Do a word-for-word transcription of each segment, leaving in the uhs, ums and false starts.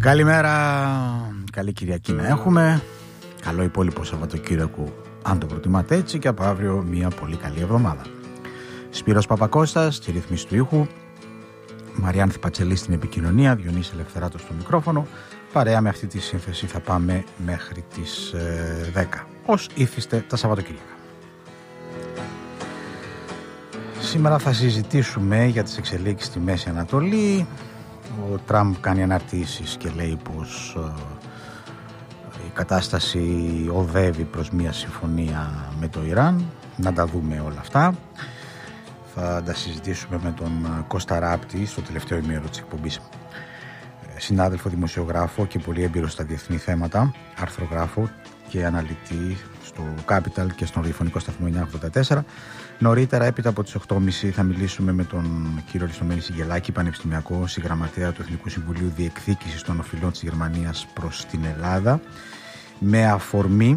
Καλημέρα, καλή Κυριακή να έχουμε. Καλό υπόλοιπο Σαββατοκύριακο, αν το προτιμάτε έτσι, και από αύριο μια πολύ καλή εβδομάδα. Σπύρος Παπακώστας στη ρύθμιση του ήχου, Μαριάνθη Πατσελή στην επικοινωνία, Διονύση Ελευθεράτος στο μικρόφωνο. Παρέα με αυτή τη σύνθεση θα πάμε μέχρι τις ε, δέκα, ως ήθιστε τα Σαββατοκύριακα. Σήμερα θα συζητήσουμε για τις εξελίξεις στη Μέση Ανατολή. Ο Τραμπ κάνει αναρτήσεις και λέει πως ε, η κατάσταση οδεύει προς μια συμφωνία με το Ιράν. Να τα δούμε όλα αυτά. Θα τα συζητήσουμε με τον Κώστα Ράπτη στο τελευταίο ημίωρο της εκπομπής. Συνάδελφο, δημοσιογράφο και πολύ έμπειρο στα διεθνή θέματα, αρθρογράφο και αναλυτή στο Capital και στον ραδιοφωνικό σταθμό εννιακόσια ογδόντα τέσσερα. Νωρίτερα, έπειτα από τις οκτώ και μισή, θα μιλήσουμε με τον κύριο Αριστομένη Συγγελάκη, πανεπιστημιακό συγγραμματέα του Εθνικού Συμβουλίου Διεκδίκησης των Οφειλών της Γερμανίας προς την Ελλάδα, με αφορμή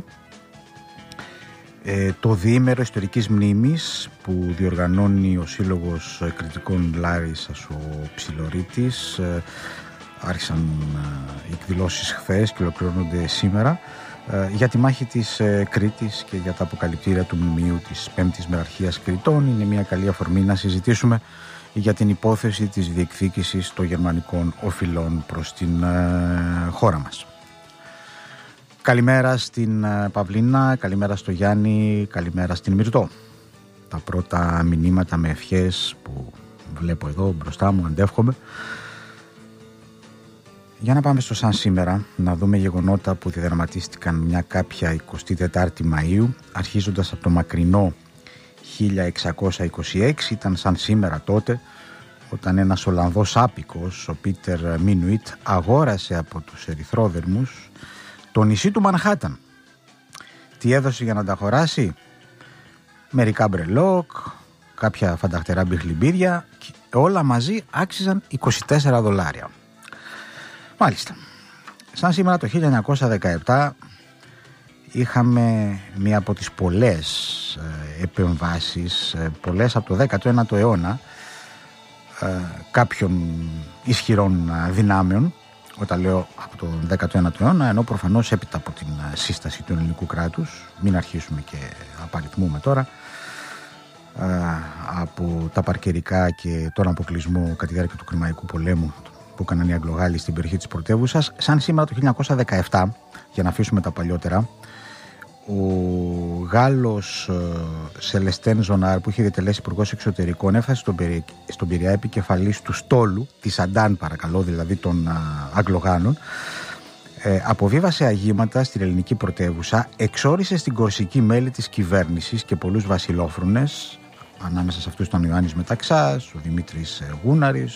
ε, το διήμερο ιστορικής μνήμης που διοργανώνει ο Σύλλογος Κριτικών Λάρισσας ο Ψιλορίτης. Ε, άρχισαν ε, οι εκδηλώσεις χθες και ολοκληρώνονται σήμερα, για τη μάχη της Κρήτης και για τα αποκαλυπτήρια του μνημείου της Πέμπτης Μεραρχίας Κρητών. Είναι μια καλή αφορμή να συζητήσουμε για την υπόθεση της διεκδίκησης των γερμανικών οφειλών προς την χώρα μας. Καλημέρα στην Παυλίνα, καλημέρα στο Γιάννη, καλημέρα στην Μυρτώ. Τα πρώτα μηνύματα με ευχές που βλέπω εδώ μπροστά μου, αντεύχομαι. Για να πάμε στο σαν σήμερα, να δούμε γεγονότα που διαδραματίστηκαν μια κάποια εικοστή τετάρτη Μαΐου, αρχίζοντας από το μακρινό χίλια εξακόσια είκοσι έξι. Ήταν σαν σήμερα τότε, όταν ένας Ολλανδός άπικος, ο Πίτερ Μίνουιτ, αγόρασε από τους ερυθρόδερμους το νησί του Μανχάταν. Τι έδωσε για να τα αγοράσει? Μερικά μπρελόκ, κάποια φανταχτερά μπιχλιμπίδια, όλα μαζί άξιζαν είκοσι τέσσερα δολάρια. Μάλιστα. Σαν σήμερα το χίλια εννιακόσια δεκαεπτά είχαμε μία από τις πολλές ε, επεμβάσεις, ε, πολλές από το δέκατο ένατο αιώνα, ε, κάποιων ισχυρών ε, δυνάμεων. Όταν λέω από το δέκατο ένατο αιώνα, ενώ προφανώς έπειτα από την ε, σύσταση του ελληνικού κράτους, μην αρχίσουμε και απαριθμούμε τώρα, ε, από τα παρκερικά και τον αποκλεισμό κατά τη διάρκεια του Κρημαϊκού πολέμου που έκαναν οι Αγγλογάλοι στην περιοχή της πρωτεύουσας. Σαν σήμερα το χίλια εννιακόσια δεκαεπτά, για να αφήσουμε τα παλιότερα, ο Γάλλος Σελεστέν Ζονάρ, που είχε διατελέσει υπουργός εξωτερικών, έφτασε στον, Περι... στον Πειραιά επικεφαλής του στόλου, της Αντάν παρακαλώ, δηλαδή των Αγγλογάνων, ε, αποβίβασε αγήματα στην ελληνική πρωτεύουσα, εξόρισε στην Κορσική μέλη της κυβέρνησης και πολλούς βασιλόφρουνες. Ανάμεσα σε αυτούς ήταν ο Ιωάννης Μεταξάς, ο Δημήτρης Γούναρης,